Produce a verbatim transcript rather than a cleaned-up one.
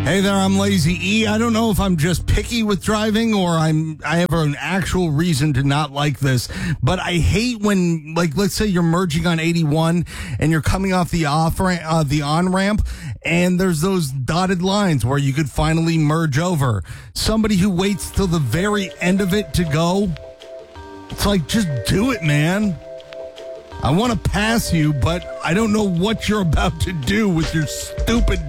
Hey there, I'm Lazy E. I don't know if I'm just picky with driving or I'm I have an actual reason to not like this, but I hate when, like, let's say you're merging on eighty-one and you're coming off the off ramp, uh, the on ramp, and there's those dotted lines where you could finally merge over. Somebody who waits till the very end of it to go, it's like, just do it, man. I want to pass you, but I don't know what you're about to do with your stupid